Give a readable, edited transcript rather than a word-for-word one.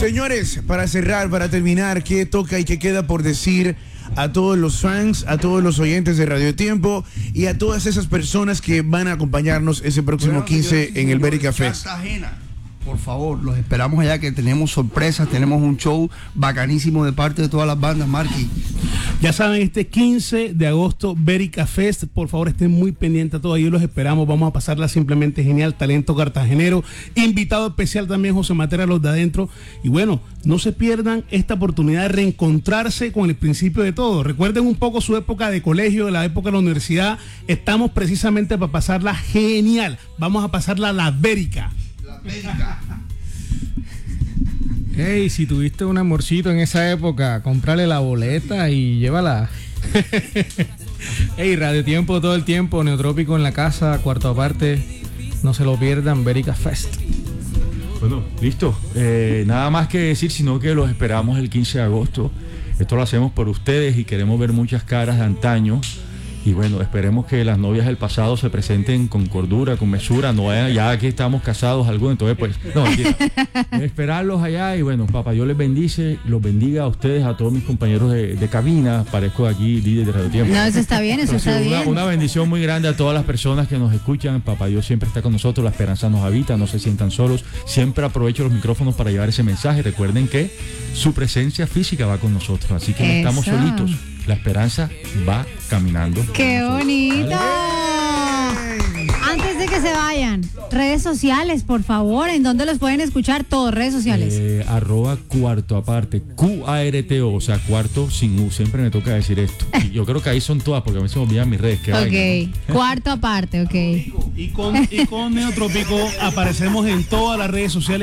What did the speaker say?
Señores, para cerrar, para terminar, ¿qué toca y qué queda por decir a todos los fans, a todos los oyentes de Radio Tiempo y a todas esas personas que van a acompañarnos ese próximo 15 en el Bérica Fest? Cartagena, por favor, los esperamos allá, que tenemos sorpresas, tenemos un show bacanísimo de parte de todas las bandas, Marky. Ya saben, este 15 de agosto, Bérica Fest, por favor estén muy pendientes a todos, ahí los esperamos, vamos a pasarla simplemente genial, talento cartagenero, invitado especial también José Matera, los de adentro, y bueno, no se pierdan esta oportunidad de reencontrarse con el principio de todo. Recuerden un poco su época de colegio, la época de la universidad, estamos precisamente para pasarla genial, vamos a pasarla a la Bérica. Hey, si tuviste un amorcito en esa época, cómprale la boleta y llévala. Hey, Radio Tiempo todo el tiempo, Neotrópico en la casa, cuarto aparte, no se lo pierdan, Bérica Fest. Bueno, listo. Nada más que decir, sino que los esperamos el 15 de agosto. Esto lo hacemos por ustedes y queremos ver muchas caras de antaño. Y bueno, esperemos que las novias del pasado se presenten con cordura, con mesura, no vayan, ya que estamos casados algunos, entonces pues, no, esperarlos allá y bueno, papá Dios les bendice, los bendiga a ustedes, a todos mis compañeros de cabina, parezco aquí líder de Radio Tiempo. No, eso está bien, eso está bien. Una bendición muy grande a todas las personas que nos escuchan, papá Dios siempre está con nosotros, la esperanza nos habita, no se sientan solos, siempre aprovecho los micrófonos para llevar ese mensaje, recuerden que su presencia física va con nosotros, así que no estamos solitos. La esperanza va caminando. ¡Qué bonito! Antes de que se vayan, redes sociales, por favor, ¿en dónde los pueden escuchar todos? Redes sociales. @cuarto aparte, QARTO, o sea, cuarto sin U, siempre me toca decir esto. Y yo creo que ahí son todas, porque a mí se me olvidan mis redes. Ok, ¿no? Cuarto aparte, ok. Y con Neotrópico aparecemos en todas las redes sociales.